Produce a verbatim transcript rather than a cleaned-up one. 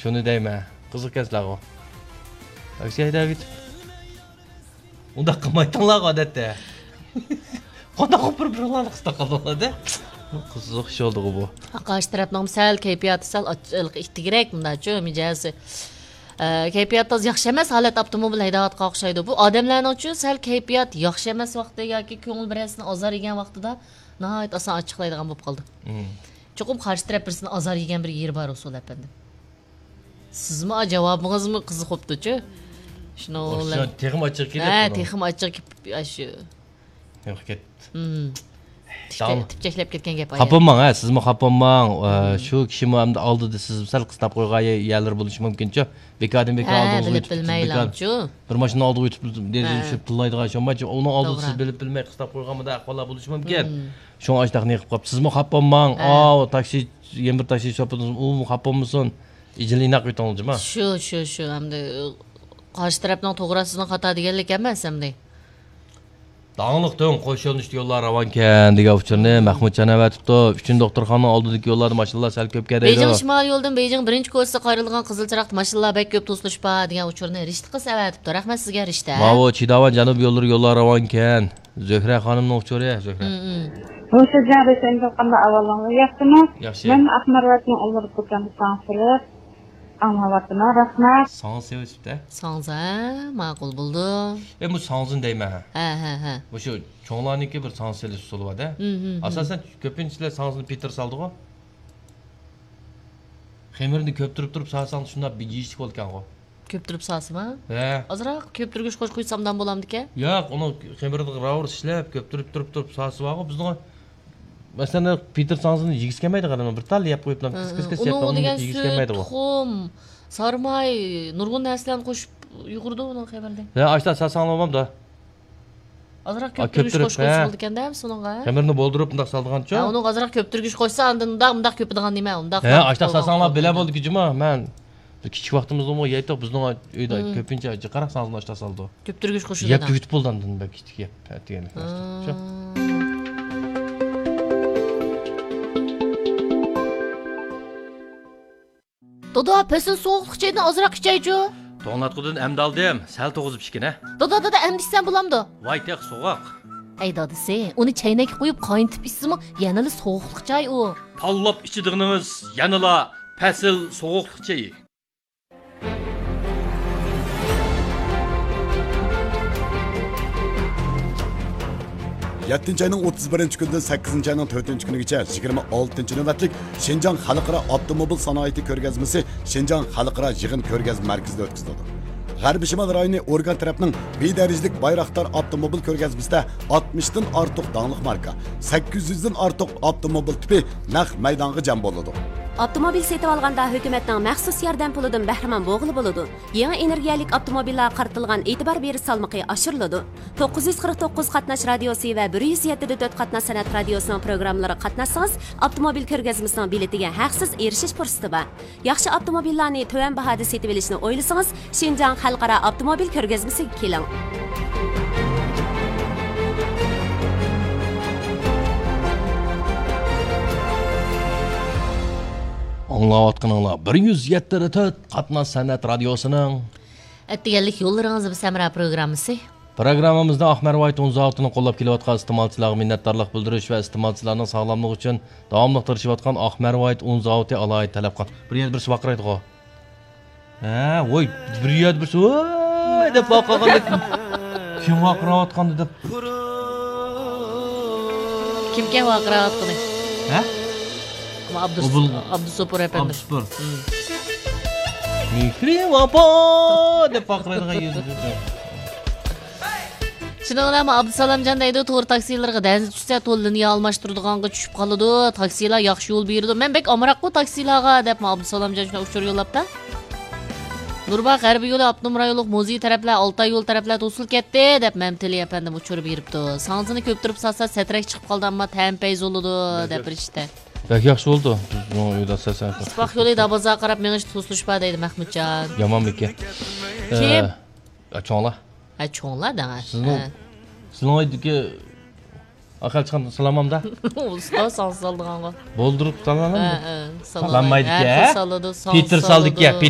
Şunu deyme. Kızık kesler o. Taksiye gider git. Onda kımaytanlar adette. Qana qopur birlarni qista qildi. Qiziq ish oldi bu. Qarshi tarafning sal kayfiyati sal ochliq ittigirak bundachu mijozi. Kayfiyatda yaxshi emas holat avtomobil haydayotgan o'xshaydi. Bu odamlarning uchun sal kayfiyat yaxshi emas vaqtda yoki ko'ngil birasini azor yegan vaqtida nihoyat oson ochiqlaydigan bo'lib qoldi. Chuqur qarshi taraf birisini azor yegan bir yer bor usul efendim. Sizmi javobingizmi qiziq qopdi-chu? Shuni texim ochiq kelib. Ha, texim ochiq shu. Yo'q ket. Tipchaklab ketgan gap. Xaponmang, ha, sizmi xaponmang. Shu kishimi ham oldida siz sal qistab qo'ygan yerlar bo'lishi mumkin-ku. Bekadin bekad oldingiz bilmaylamchu. Bir mashina oldiga o'tib dezib pullaydigan shombachi, uni oldida siz bilib bilmay qistab qo'yganmida ahvollar bo'lishi mumkin. Shuni ashtaqni qilib qolib, sizmi xaponmang. O, taksi, yemir taksi shopingiz, u xaponmisin. Ijlina qo'ytonjima. Shu, shu, shu hamda qarshi tarafning to'g'ri sizning xato deganlik emas hamda. Dağınlıq dön, qo'sh yo'lni ishda yo'llar ravankan degan uchurni Mahmudjon avatibdi. uchinchi doktorxona oldidagi yo'llarda mashinalar sal ko'p kerak. Beijing shimoliy yo'ldan Beijing birinchi ko'rsatsa qayrilgan qizil chiroqda mashinalar bek ko'p to'silishib bor degan uchurni Rishti qiz avatibdi. Rahmat sizga Rishta. Mavo Chidavan janub yo'llari yo'llar ravankan. Zohra xonimning uchuri, Zohra. O'sha jarda senga qanday avvaldan yaxshimi? Yaxshi. Men Ahmarvatning o'ldirib qo'ygan sanfilib Ahmarvatni rahmat. Sağ sevishibdi. Sağza, ma'qul bo'ldi. E bu sağzın deyme ha. Ha ha ha. Bu shu cho'nglarniki bir sağ selish usuli bor-da. Asosan ko'pinchalar sağzını Peter saldi-ku. Xemirni ko'ptirib turib sağsan shunday bijishlik bo'lgan-ku. Ko'ptirib sağsimi? Ha. Azroq ko'ptirgich qo'sh qo'ysamdan bo'lamdi-ku? Yo'q, uni xemirni ravr ishlab ko'ptirib turib turib sağsı var-ku. Bizning Mesela Peter Sans'ın yigis kelmeydi kadar bir tal yap koyup lan kıs kıs kıs yaptı onun yigis kelmeydi o. Tuxum, sarmay, nurgun narsalarni qo'shib yugurdi uni xabarda. Ya ashta sasanlamam da. Azroq ko'ptirgich qo'shib qo'ysa bo'ldi ekanda sunga. Xamirni bo'ldirib bundoq saldigancha. Ha, uni azroq ko'ptirgich qo'ysa andan undaq undaq ko'pidigan nima, undaq. Ha, ashta sasanlab bila bo'ldi ki juma, men kichik vaqtimizda mo yeytib bizning uyda ko'pincha qaraq saldi ashta saldi. Ko'ptirgich qo'shib. Yap yutib bo'ldandan bak kichik yap deganlik. Shu. Doda, pesin soğuqluq çaydan azroq ichaychu. To'natqudan amda oldim, sal to'g'izib ichgina. Doda, doda, amdishsan bo'lamdi. Voy, teq so'g'oq. Ey dadisi, uni chaynakka qo'yib qayntib ichsimi, yanali so'uqluq chay u. Tanlab ichidig'inimiz yanala pasil so'g'uqluq chayi. yettinchi ayning o'ttiz birinchi kunidan sakkizinchi ayning to'rtinchi kunigacha yigirma oltinchi navbatlik Şinjan Xalqaro avtomobil sanoati ko'rgazmasi Şinjan Xalqaro yig'in ko'rgazma markazida o'tkazildi. G'arbiy Shimol rayoni organ tarafining bedarajlik Bayroqtar avtomobil ko'rgazmasida oltmishdan ortiq danglik marka, sakkiz yuzdan ortiq avtomobil tipi naq maydonga jam bo'ladi. Avtomobil setib olganda hukumatning maxsus yordam pulidan bahramand bo'lg'ili bo'ladi. Yangi energiyalik avtomobillar qaratilgan e'tibor berish salmoqi oshiriladi. to'qqiz yuz qirq to'qqiz qatnash radiosi va bir yuz yetti nuqta to'rt qatnash san'at radiosining programmalari qatnashsangiz, avtomobil ko'rgazmasining biletiga haqsiz erishish fursati bor. Yaxshi avtomobillarni to'van bahoda setib olishni o'ylasangiz, Şinjan Xalqaro avtomobil ko'rgazmasiga keling. Anlayotganinglar bir yuz yetti nuqta to'rt qatnash san'at radiosining Atdiganlik yo'llaringiz bi Samara programmasi. Programmamizda Ahmer White o'n oltini qo'llab kelayotgan iste'molchilarga minnatdorlik bildirish va iste'molchilarning sog'lomligi uchun davomli tirishayotgan Ahmer White o'n olti alohida talab qildi. Bir yer bir vaqiraydi-ku. Ha, voy, bir yer bir voy deb vaqiraydi. Kim vaqirayotgandi deb. Kimga vaqirayotgandi? Ha? Abdus Abdusopur efendim. Abdusopur. Mikri vapa deb vaqiraydigan yuzi. Shuningdek, Abdusalamjon deydi, to'g'ri taksilarga dazil tushsa, to'lini almashtiradiganga tushib qoladi. Taksilar yaxshi yo'l berdi. Men bek amroqqa taksilarga deb Abdusalamjon shuna uchur yo'labda. Nurba g'arbiy yo'li Abdum rayonlik muzey taraflar, Oltay yo'l taraflar to'silib ketdi deb Mamtili efendim uchur beribdi. Sanzini ko'ptirib salsa, satrak chiqib qoldi, ammo tampay zo'ludi deb birishdi. Bak yaxshi bo'ldi. Bizning uyda sasan. Ispoq yo'li Daboza qarab menish to'silish bor deydi Mahmudjon. Yomon beka. Kim? Cho'nglar. Ha, cho'nglar da. Sizning sizning uydagi aqal chiqqan salamamda. Usta salsaldiganga. Bo'ldirib salamam. Ha, ha. Salamaydi-ku. Peter Peter saldik-ku.